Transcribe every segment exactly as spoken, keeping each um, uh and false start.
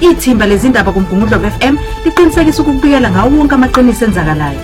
Ithimba lezindaba kuMgungundlovu F M liqinisekisa ukubikela ngawo wonke amaqiniso enzakalayo.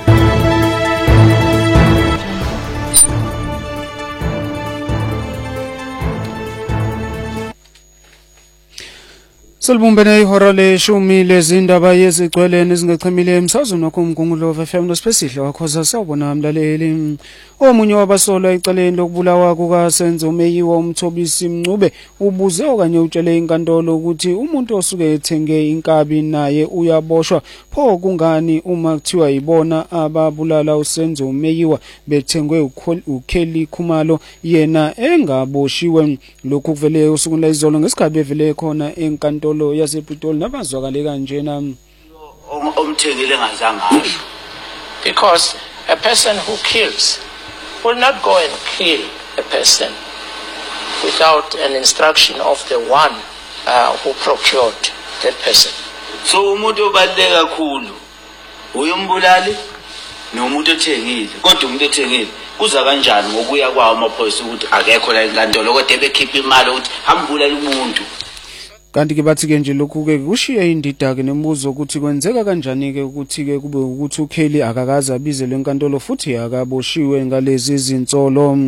Selbumbene ihora leshumi lezindaba yezigcwele nezingachemile emsazweni wakho uMgungundlovu F M nosipesihle wakhoza sawubona mlaleli. Omunye wabasolwa icaleni lokubulawa kukaSenzo Meyiwa uMthobisi Mncube ubuze okanye utshele inkantolo ukuthi umuntu osuke ethenge inkabi naye uyaboshwa pho kungani uma kuthiwa ibona ababulala uSenzo Meyiwa bethengwe uKelly Khumalo yena engaboshiwe. Lokhu kuvele usuku lezolo ngesikhathi bevele khona enkantolo yasePitoli nabazwakale kanjena omthengile engazange asho, because a person who kills will not go and kill a person without an instruction of the one uh, who procured that person. So umuntu obaluleke kakhulu uyombulali nomuntu othengile, kodwa umuntu othengile kuza kanjani ngokuya kwawo amaphoyisa ukuthi akekho la enkantolo kodwa bekhipha imali ukuthi hambulala umuntu. Kanti ke bathi ke nje lokhu ke kushiya indida ke nembuzo ukuthi kwenzeka kanjani ke ukuthi ke kube ukuthi uKelly akakaza abizelwe enkantolo futhi akaboshiwe ngalezi izinsolo.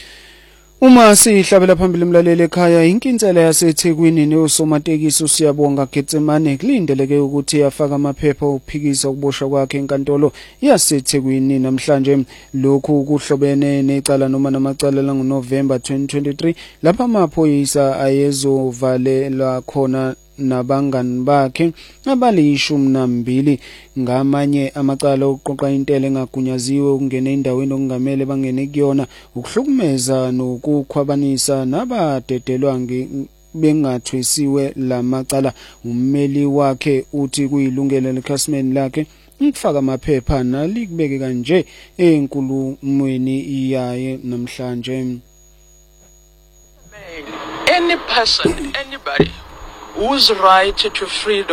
Uma sihlabela phambili umlaleli ekhaya inkinsela yaseThekwini neyosomatekisi uSiyabonga Getsemane kulindeleke ukuthi yafaka amaphepha okuphikisa ukuboshwa kwakhe enkantolo yaseThekwini namhlanje. Lokhu kuhlobene necala noma namacala langoNovember twenty twenty-three lapha amaphoyisa ayezovalela khona nabangani bakhe abalishumi nambili ngamanye amacala okuqoqa intela engagunyaziwe ukungena endaweni okungamele bangene kuyona, ukuhlukumeza nokukhwabanisa nabadedelwa bengathwesiwe lamacala. Ummeli wakhe uthi kuyilungelo lekhasimeni lakhe ukufaka amaphepha nalikubeke kanje enkulumweni iyaye namhlanje. Any person, anybody whose right to freedom